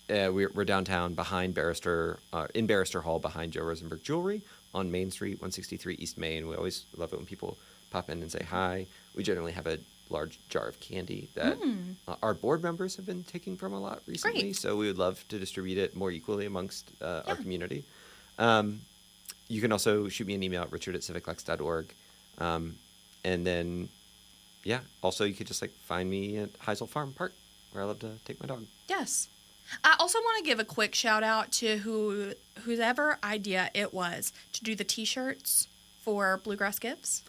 we're downtown behind Barrister, in Barrister Hall behind Joe Rosenberg Jewelry on Main Street, 163 East Main. We always love it when people pop in and say hi. We generally have a large jar of candy that our board members have been taking from a lot recently. Great. So we would love to distribute it more equally amongst our community. You can also shoot me an email at richard@civiclex.org. And then, also you could just find me at Heisel Farm Park, where I love to take my dog. Yes. I also want to give a quick shout out to whoever idea it was to do the T-shirts for Bluegrass Gifts.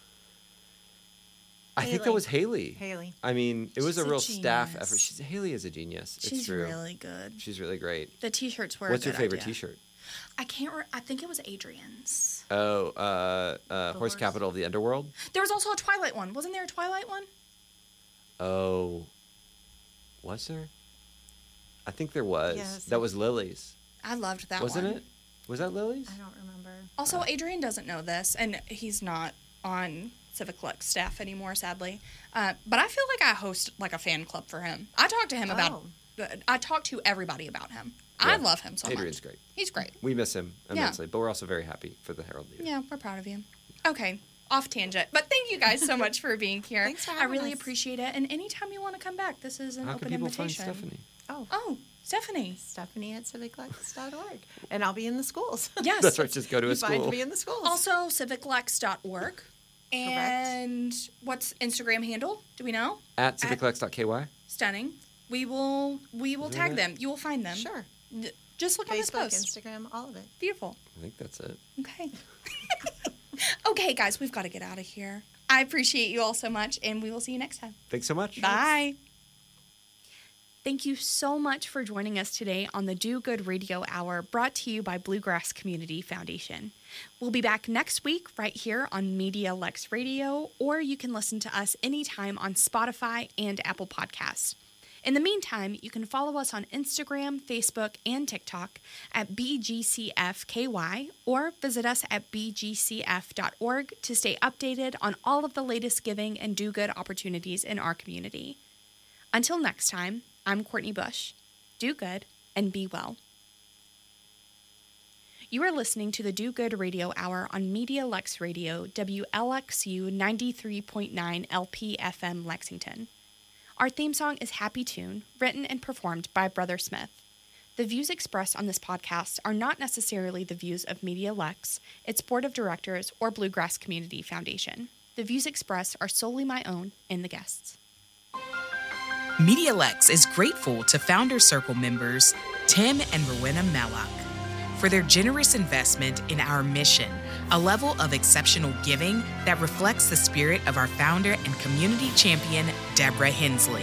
I think that was Haley. Haley. I mean, it was She's a a real staff genius. effort. Haley is a genius. It's She's true. really good. She's really great. The T-shirts were What's a your good favorite idea. T-shirt? I can't. I think it was Adrian's. Oh, Horse horse. Capital of the Underworld. There was also a Twilight one. Wasn't there a Twilight one? Oh, was there? I think there was. Yes. That was Lily's, I loved that wasn't one. it? Was that Lily's? I don't remember. Also, Adrian doesn't know this, and he's not on Civic Lex staff anymore, sadly. But I feel like I host a fan club for him. I talk to him about. I talk to everybody about him. I Yeah. love him so Adrian's much. great. He's great. We miss him immensely, but we're also very happy for the Herald Leader. Yeah, we're proud of you. Okay, off tangent. But thank you guys so much for being here. Thanks for I having really us. appreciate it. And anytime you want to come back, this is an How can open people invitation. find Stephanie? Oh, Stephanie. Stephanie at civiclex.org. And I'll be in the schools. Yes. That's right. Just go to a You find school. me in the schools. Also, civiclex.org. And what's Instagram handle? Do we know? At civiclex.ky. Stunning. We will tag it? them. You will find them. Sure. Just look on this Facebook, post. Instagram, all of it. Beautiful. I think that's it. Okay. Okay, guys, we've got to get out of here. I appreciate you all so much, and we will see you next time. Thanks so much. Bye. Thank you so much for joining us today on the Do Good Radio Hour, brought to you by Bluegrass Community Foundation. We'll be back next week right here on Media Lex Radio, or you can listen to us anytime on Spotify and Apple Podcasts. In the meantime, you can follow us on Instagram, Facebook, and TikTok at BGCFKY, or visit us at bgcf.org to stay updated on all of the latest giving and do-good opportunities in our community. Until next time, I'm Courtney Bush. Do good and be well. You are listening to the Do Good Radio Hour on Media Lex Radio, WLXU 93.9 LP-FM Lexington. Our theme song is Happy Tune, written and performed by Brother Smith. The views expressed on this podcast are not necessarily the views of Media Lex, its board of directors, or Bluegrass Community Foundation. The views expressed are solely my own and the guests. Media Lex is grateful to Founder Circle members Tim and Rowena Mallock for their generous investment in our mission, a level of exceptional giving that reflects the spirit of our founder and community champion, Deborah Hensley.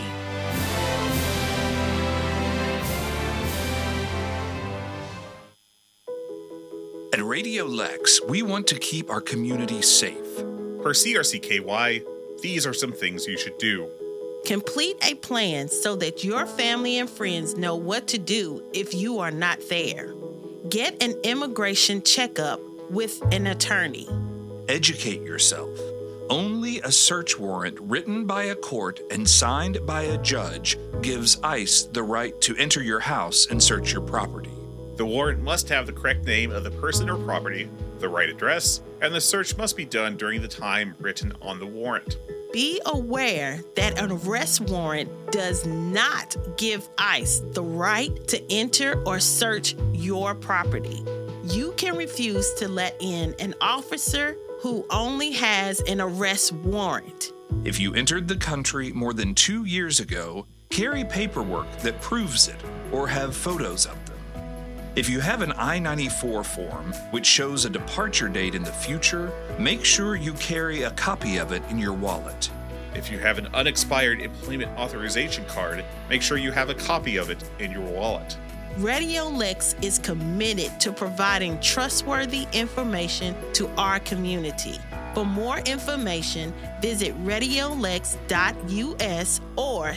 At Radio Lex, we want to keep our community safe. Per CRCKY, these are some things you should do. Complete a plan so that your family and friends know what to do if you are not there. Get an immigration checkup with an attorney. Educate yourself. Only a search warrant written by a court and signed by a judge gives ICE the right to enter your house and search your property. The warrant must have the correct name of the person or property, the right address, and the search must be done during the time written on the warrant. Be aware that an arrest warrant does not give ICE the right to enter or search your property. You can refuse to let in an officer who only has an arrest warrant. If you entered the country more than 2 years ago, carry paperwork that proves it or have photos of them. If you have an I-94 form which shows a departure date in the future, make sure you carry a copy of it in your wallet. If you have an unexpired employment authorization card, make sure you have a copy of it in your wallet. Radio Lex is committed to providing trustworthy information to our community. For more information, visit radiolex.us or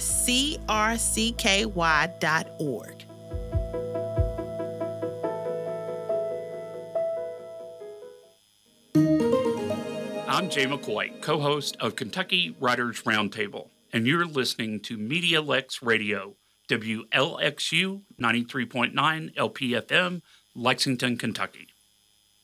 crcky.org. I'm Jay McCoy, co-host of Kentucky Writers Roundtable, and you're listening to Media Lex Radio, WLXU 93.9 LPFM, Lexington, Kentucky.